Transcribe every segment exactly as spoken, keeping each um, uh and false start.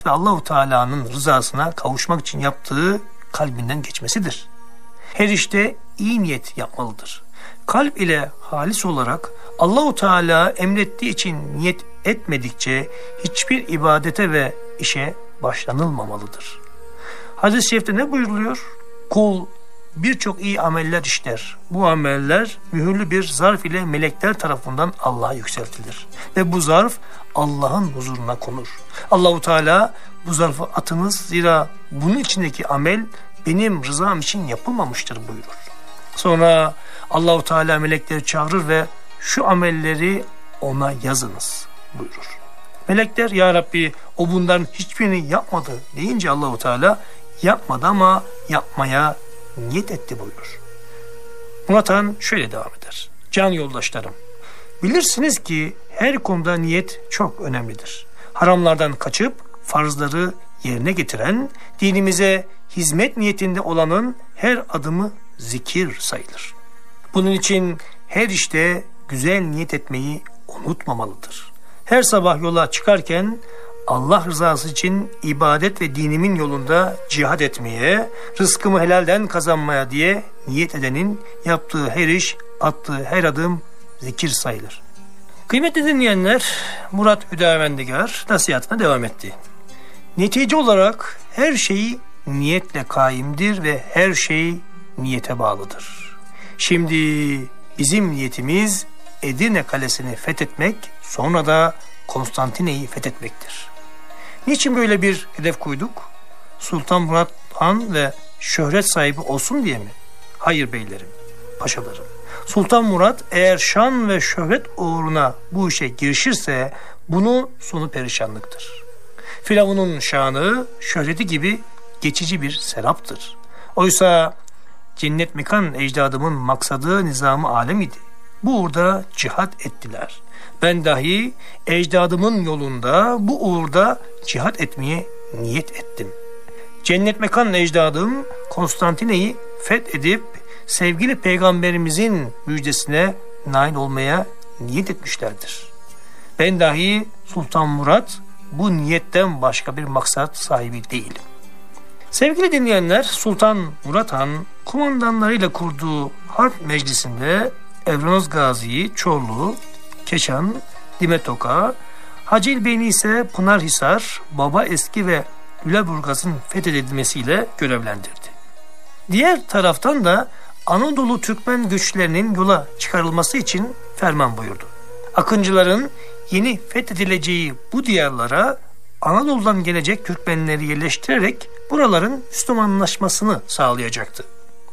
ve Allahu Teala'nın rızasına kavuşmak için yaptığı kalbinden geçmesidir. Her işte iyi niyet yapmalıdır. Kalp ile halis olarak Allahu Teala emrettiği için niyet etmedikçe hiçbir ibadete ve işe başlanılmamalıdır. Hadis-i şerifte ne buyuruluyor? Kul birçok iyi ameller işler. Bu ameller mühürlü bir zarf ile melekler tarafından Allah'a yükseltilir. Ve bu zarf Allah'ın huzuruna konur. Allahu Teala bu zarfı atınız, zira bunun içindeki amel benim rızam için yapılmamıştır buyurur. Sonra Allahu Teala melekleri çağırır ve şu amelleri ona yazınız buyurur. Melekler ya Rabbi o bunların hiçbirini yapmadı deyince Allahu Teala yapmadı ama yapmaya niyet etti buyurur. Murat Han şöyle devam eder. Can yoldaşlarım, bilirsiniz ki her konuda niyet çok önemlidir. Haramlardan kaçıp farzları yerine getiren, dinimize hizmet niyetinde olanın her adımı zikir sayılır. Bunun için her işte güzel niyet etmeyi unutmamalıdır. Her sabah yola çıkarken Allah rızası için ibadet ve dinimin yolunda cihad etmeye, rızkımı helalden kazanmaya diye niyet edenin yaptığı her iş, attığı her adım zikir sayılır. Kıymetli dinleyenler, Murat Hüdavendigar nasihatine devam etti. Netice olarak her şey niyetle kaimdir ve her şey niyete bağlıdır. Şimdi bizim niyetimiz Edirne Kalesi'ni fethetmek, sonra da Konstantine'yi fethetmektir. Niçin böyle bir hedef koyduk? Sultan Murat Han ve şöhret sahibi olsun diye mi? Hayır beylerim, paşalarım. Sultan Murat eğer şan ve şöhret uğruna bu işe girişirse bunun sonu perişanlıktır. Firavun'un şanı, şöhreti gibi geçici bir seraptır. Oysa cennet mekan ecdadımın maksadı nizam-ı alem idi. Bu uğurda cihat ettiler. Ben dahi ecdadımın yolunda bu uğurda cihat etmeye niyet ettim. Cennet mekan ecdadım Konstantine'yi fethedip sevgili peygamberimizin müjdesine nail olmaya niyet etmişlerdir. Ben dahi Sultan Murat bu niyetten başka bir maksat sahibi değilim. Sevgili dinleyenler, Sultan Murat Han kumandanlarıyla kurduğu harp meclisinde Evronoz Gazi'yi Çorlu, Keşan, Dimetoka, Hacil Beyni ise Pınarhisar, Baba Eski ve Lüleburgaz'ın fethedilmesiyle görevlendirdi. Diğer taraftan da Anadolu Türkmen güçlerinin yola çıkarılması için ferman buyurdu. Akıncıların yeni fethedileceği bu diyarlara Anadolu'dan gelecek Türkmenleri yerleştirerek buraların Müslümanlaşmasını sağlayacaktı.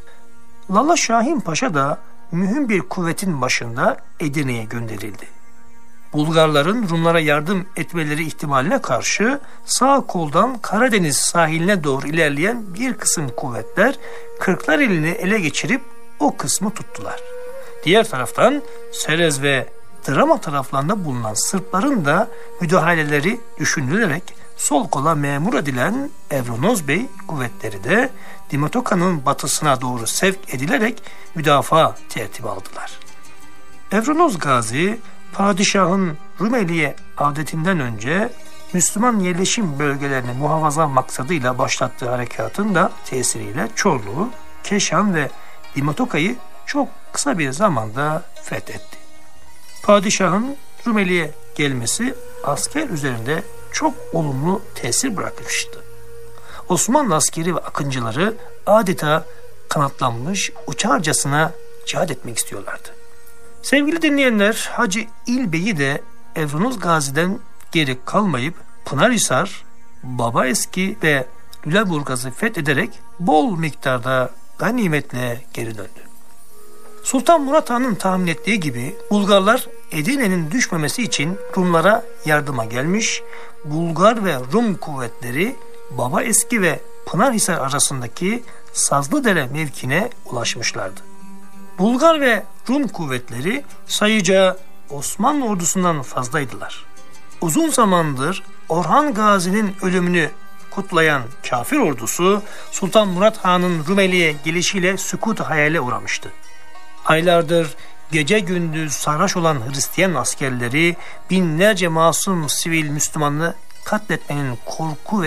Lala Şahin Paşa da mühim bir kuvvetin başında Edirne'ye gönderildi. Bulgarların Rumlara yardım etmeleri ihtimaline karşı sağ koldan Karadeniz sahiline doğru ilerleyen bir kısım kuvvetler Kırklareli'ni ele geçirip o kısmı tuttular. Diğer taraftan Serez ve Drama taraflarında bulunan Sırpların da müdahaleleri düşünülerek sol kola memur edilen Evronoz Bey kuvvetleri de Dimotoka'nın batısına doğru sevk edilerek müdafaa tertibi aldılar. Evronoz Gazi, padişahın Rumeli'ye avdetinden önce Müslüman yerleşim bölgelerini muhafaza maksadıyla başlattığı harekatın da tesiriyle Çorlu, Keşan ve Dimotoka'yı çok kısa bir zamanda fethetti. Padişahın Rumeli'ye gelmesi asker üzerinde çok olumlu tesir bırakmıştı. Osmanlı askeri ve akıncıları adeta kanatlanmış uçarcasına cihad etmek istiyorlardı. Sevgili dinleyenler, Hacı İlbey'i de Evronoz Gazi'den geri kalmayıp Pınarhisar, Baba Eski ve Lüleburgaz'ı fethederek bol miktarda ganimetle geri döndü. Sultan Murat Han'ın tahmin ettiği gibi Bulgarlar Edirne'nin düşmemesi için Rumlara yardıma gelmiş, Bulgar ve Rum kuvvetleri Baba Eski ve Pınarhisar arasındaki Sazlıdere mevkine ulaşmışlardı. Bulgar ve Rum kuvvetleri sayıca Osmanlı ordusundan fazlaydılar. Uzun zamandır Orhan Gazi'nin ölümünü kutlayan kafir ordusu Sultan Murat Han'ın Rumeli'ye gelişiyle sükût-u hayale uğramıştı. Aylardır gece gündüz sarhoş olan Hristiyan askerleri binlerce masum sivil Müslümanı katletmenin korku ve